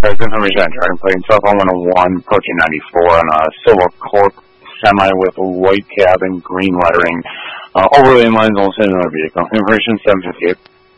There's information on Dragon Plane, telephone 101, approaching 94 on a silver cork semi with white cabin, green lettering, overlay lines, almost in another vehicle. Information 758.